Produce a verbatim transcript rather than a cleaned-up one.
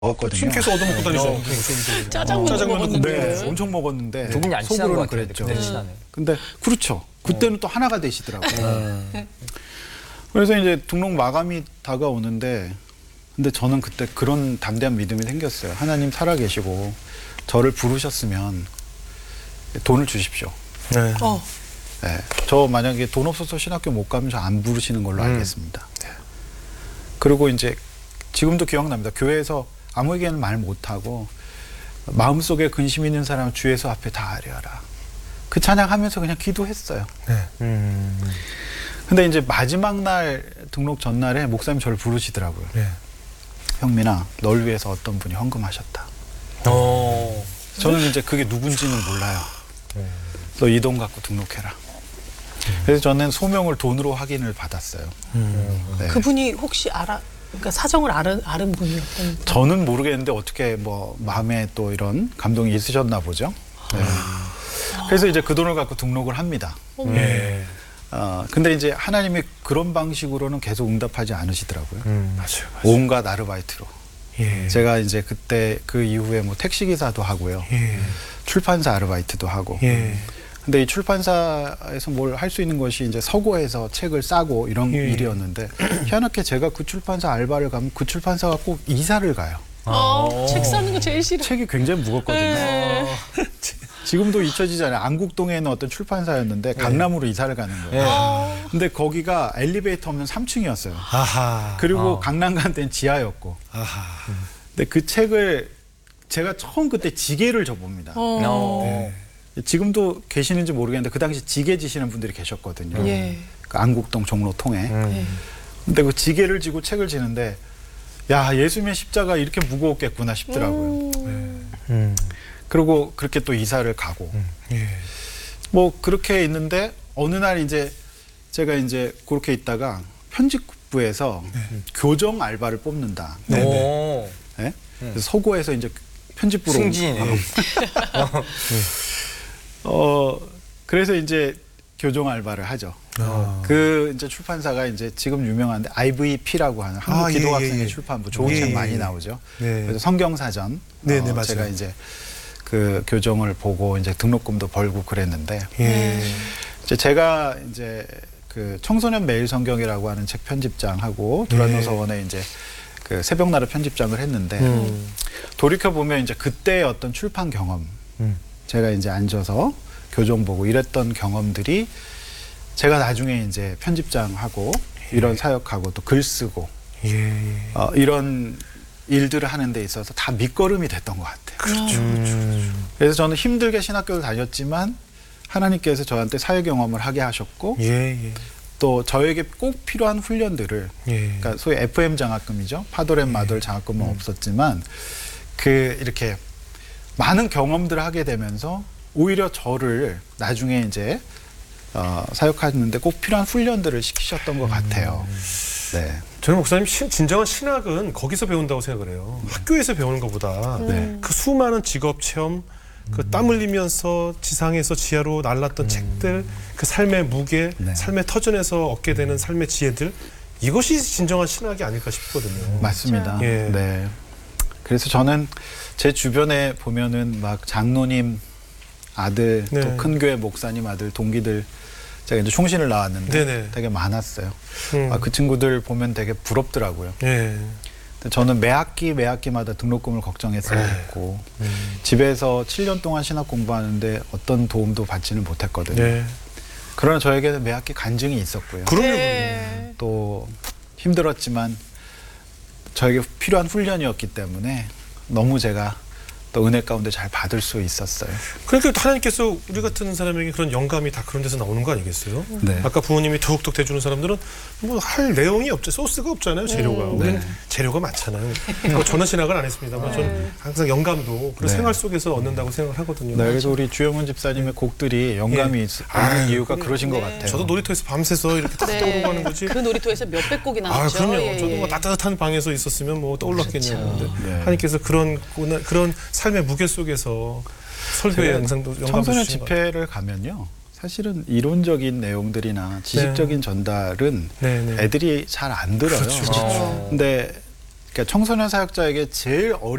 먹었거든요. 숨겨서 얻어먹고 다니죠. 짜장면 짜장면도 먹었는데. 네, 엄청 먹었는데 두 분이 안 친한 것 속으로는 같아요. 그랬죠. 근데 친하네. 근데 그렇죠. 그때는 또 하나가 되시더라고요. 그래서 이제 등록 마감이 다가오는데 근데 저는 그때 그런 담대한 믿음이 생겼어요. 하나님 살아계시고 저를 부르셨으면 돈을 주십시오. 네. 어. 네, 저 만약에 돈 없어서 신학교 못 가면 저 안 부르시는 걸로 음. 알겠습니다. 네. 그리고 이제 지금도 기억납니다. 교회에서 아무에게는 말 못하고 마음속에 근심 있는 사람은 주 예수 앞에 다 아뢰어라. 그 찬양하면서 그냥 기도했어요. 네. 음. 근데 이제 마지막 날 등록 전날에 목사님 저를 부르시더라고요. 네. 형민아, 널 위해서 어떤 분이 헌금하셨다. 어. 저는 이제 그게 누군지는 몰라요. 너 이 돈 갖고 등록해라. 그래서 저는 소명을 돈으로 확인을 받았어요. 음. 네. 그분이 혹시 알아, 그러니까 사정을 아는, 아는 분이었던. 저는 모르겠는데 어떻게 뭐 마음에 또 이런 감동이 있으셨나 보죠. 네. 그래서 이제 그 돈을 갖고 등록을 합니다. 네. 어, 근데 이제 하나님이 그런 방식으로는 계속 응답하지 않으시더라고요. 음. 맞아요. 맞아요. 온갖 아르바이트로. 예. 제가 이제 그때 그 이후에 뭐 택시기사도 하고요. 예. 출판사 아르바이트도 하고. 예. 근데 이 출판사에서 뭘 할 수 있는 것이 이제 서고에서 책을 싸고 이런 예. 일이었는데 희한하게 제가 그 출판사 알바를 가면 그 출판사가 꼭 이사를 가요. 어, 책 사는 거 제일 싫어. 책이 굉장히 무겁거든요. 네. 지금도 잊혀지잖아요. 안국동에 있는 어떤 출판사였는데 강남으로 이사를 가는 거예요. 어. 근데 거기가 엘리베이터 없는 삼 층이었어요. 아하. 그리고 어. 강남 간 데는 지하였고. 아하. 근데 그 책을 제가 처음 그때 지게를 접봅니다. 어. 어. 지금도 계시는지 모르겠는데 그 당시 지게 지시는 분들이 계셨거든요. 예. 그 안국동 종로 통에. 음. 예. 근데 그 지게를 지고 책을 지는데 야, 예수님의 십자가 이렇게 무거웠겠구나 싶더라고요. 음. 음. 그리고 그렇게 또 이사를 가고. 예. 뭐 그렇게 있는데 어느 날 이제 제가 이제 그렇게 있다가 편집부에서 교정 알바를 뽑는다. 네. 오. 네? 그래서 서고에서 이제 편집부로 승진이네. 어 그래서 이제 교정 알바를 하죠. 아. 그 이제 출판사가 이제 지금 유명한데 아이브이피라고 하는 한국 아, 예, 기독학생의 예, 예. 출판부 좋은 예, 책 예, 많이 예. 나오죠. 네. 그래서 성경사전 네, 어, 네, 맞아요. 제가 이제 그 교정을 보고 이제 등록금도 벌고 그랬는데 예. 이제 제가 이제 그 청소년 매일 성경이라고 하는 책 편집장하고 두란노서원에 이제 그 새벽나라 편집장을 했는데 음. 돌이켜 보면 이제 그때의 어떤 출판 경험, 음. 제가 이제 앉아서 교정 보고 이랬던 경험들이 제가 나중에 이제 편집장하고 이런 사역하고 또 글 쓰고 예. 어, 이런 일들을 하는 데 있어서 다 밑거름이 됐던 것 같아요. 그렇죠. 음. 그래서 저는 힘들게 신학교를 다녔지만 하나님께서 저한테 사회 경험을 하게 하셨고 예. 예. 또 저에게 꼭 필요한 훈련들을 예. 그러니까 소위 에프엠 장학금이죠. 파도렘 마돌 장학금은 없었지만 그 이렇게 많은 경험들을 하게 되면서 오히려 저를 나중에 이제 어, 사역하는데 꼭 필요한 훈련들을 시키셨던 것 같아요. 네. 저는 목사님 신, 진정한 신학은 거기서 배운다고 생각을 해요. 학교에서 배우는 것보다 네. 그 수많은 직업 체험, 그 땀 흘리면서 지상에서 지하로 날랐던 책들, 그 삶의 무게, 네. 삶의 터전에서 얻게 되는 삶의 지혜들, 이것이 진정한 신학이 아닐까 싶거든요. 맞습니다. 예. 네. 그래서 저는 제 주변에 보면은 막 장로님 아들, 네. 또 큰 교회 목사님 아들, 동기들 제가 이제 총신을 나왔는데 네네. 되게 많았어요. 음. 아, 그 친구들 보면 되게 부럽더라고요. 예. 근데 저는 매 학기 매 학기마다 등록금을 걱정했었고 집에서 칠 년 동안 신학 공부하는데 어떤 도움도 받지는 못했거든요. 네. 그러나 저에게는 매 학기 간증이 있었고요. 그럼요. 네. 또 힘들었지만 저에게 필요한 훈련이었기 때문에 너무 제가 또 은혜 가운데 잘 받을 수 있었어요. 그러니까 하나님께서 우리 같은 사람에게 그런 영감이 다 그런 데서 나오는 거 아니겠어요? 네. 아까 부모님이 툭툭 대주는 사람들은 뭐 할 내용이 없죠. 소스가 없잖아요. 재료가. 음. 우리는 네. 재료가 많잖아요. 뭐 저는 신학은 안 했습니다만 저는 항상 영감도 그런 네. 생활 속에서 얻는다고 생각을 하거든요. 네, 그래서 우리 주영훈 집사님의 곡들이 영감이 예. 있, 아, 있는 이유가 그래요. 그러신 것 네. 같아요. 저도 놀이터에서 밤새서 이렇게 딱 떠오르고 하는 거지. 그 놀이터에서 몇백 곡이 아, 나왔죠. 그럼요. 예, 저도 뭐 예. 따뜻한 방에서 있었으면 뭐 떠올랐겠냐고. 그렇죠. 근데 네. 하나님께서 그런 고난- 그런 삶의 무게 속에서 설교의 제가 영상도 영감을 청소년 주신 것 같아요. 집회를 가면요. 사실은 이론적인 내용들이나 지식적인 전달은 네, 네. 애들이 잘 안 들어요. 그렇죠, 그렇죠. 근데 그러니까 청소년 사역자에게 제일 어려